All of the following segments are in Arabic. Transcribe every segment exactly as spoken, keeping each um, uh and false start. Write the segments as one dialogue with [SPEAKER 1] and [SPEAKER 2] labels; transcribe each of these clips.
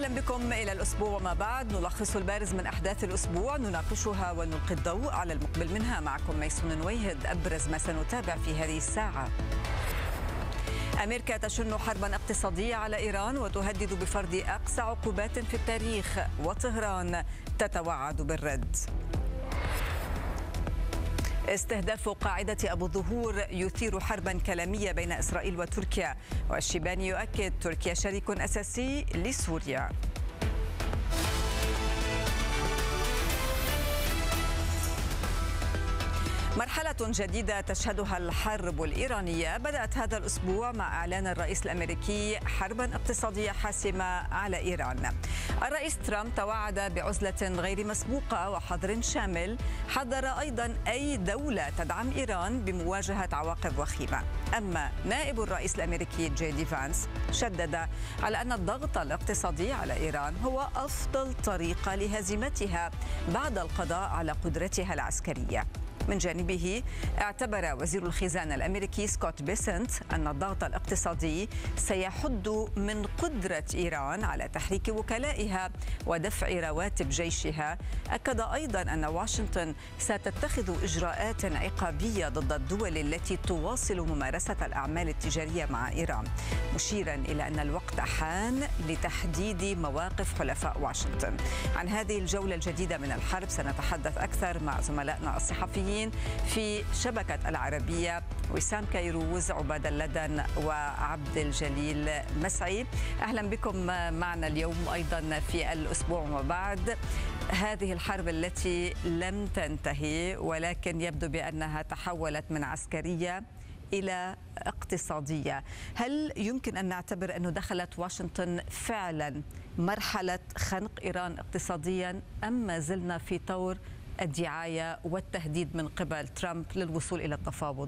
[SPEAKER 1] أهلا بكم إلى الأسبوع وما بعد، نلخص البارز من أحداث الأسبوع، نناقشها ونلقي الضوء على المقبل منها. معكم ميسون نويهد. أبرز ما سنتابع في هذه الساعة: أمريكا تشن حربا اقتصادية على إيران وتهدد بفرض أقسى عقوبات في التاريخ، وطهران تتوعد بالرد. استهداف قاعدة أبو الظهور يثير حربا كلامية بين إسرائيل وتركيا، والشيباني يؤكد تركيا شريك أساسي لسوريا. مرحلة جديدة تشهدها الحرب الإيرانية بدأت هذا الأسبوع مع إعلان الرئيس الأمريكي حربا اقتصادية حاسمة على إيران. الرئيس ترامب توعد بعزلة غير مسبوقة وحظر شامل، حذر أيضا أي دولة تدعم إيران بمواجهة عواقب وخيمة. أما نائب الرئيس الأمريكي جي دي فانس شدد على أن الضغط الاقتصادي على إيران هو أفضل طريقة لهزيمتها بعد القضاء على قدرتها العسكرية. من جانبه اعتبر وزير الخزانة الأمريكي سكوت بيسنت أن الضغط الاقتصادي سيحد من قدرة إيران على تحريك وكلائها ودفع رواتب جيشها. أكد أيضا أن واشنطن ستتخذ إجراءات عقابية ضد الدول التي تواصل ممارسة الأعمال التجارية مع إيران، مشيرا إلى أن الوقت حان لتحديد مواقف حلفاء واشنطن. عن هذه الجولة الجديدة من الحرب سنتحدث أكثر مع زملائنا الصحفيين في شبكة العربية، وسام كيروز، عباد اللدن، وعبد الجليل مسعي. أهلا بكم معنا اليوم أيضا في الأسبوع وما بعد. هذه الحرب التي لم تنتهي ولكن يبدو بأنها تحولت من عسكرية إلى اقتصادية. هل يمكن أن نعتبر أنه دخلت واشنطن فعلا مرحلة خنق إيران اقتصاديا، أم ما زلنا في طور الدعاية والتهديد من قبل ترامب للوصول إلى التفاوض؟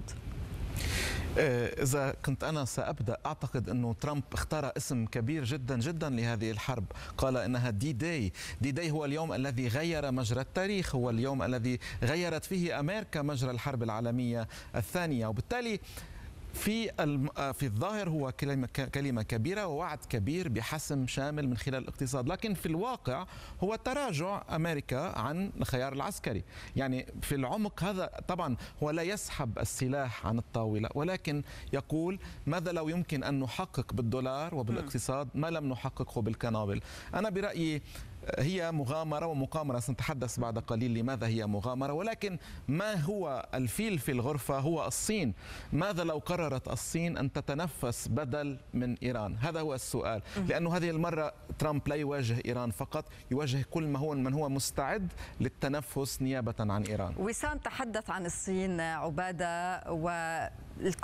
[SPEAKER 2] إذا كنت أنا سأبدأ، أعتقد أنه ترامب اختار اسم كبير جدا جدا لهذه الحرب. قال إنها دي داي. دي داي هو اليوم الذي غير مجرى التاريخ، هو اليوم الذي غيرت فيه أمريكا مجرى الحرب العالمية الثانية. وبالتالي في في الظاهر هو كلمة كلمة كبيرة ووعد كبير بحسم شامل من خلال الاقتصاد، لكن في الواقع هو تراجع أمريكا عن الخيار العسكري. يعني في العمق هذا طبعا هو لا يسحب السلاح عن الطاولة، ولكن يقول ماذا لو يمكن أن نحقق بالدولار وبالاقتصاد ما لم نحققه بالقنابل. أنا برأيي هي مغامرة ومقامرة، سنتحدث بعد قليل لماذا هي مغامرة، ولكن ما هو الفيل في الغرفة هو الصين. ماذا لو قررت الصين أن تتنفس بدل من إيران؟ هذا هو السؤال، لأنه هذه المرة ترامب لا يواجه إيران فقط، يواجه كل ما هو من هو مستعد للتنفس نيابة عن إيران.
[SPEAKER 1] وسام تحدث عن الصين عبادة، والكل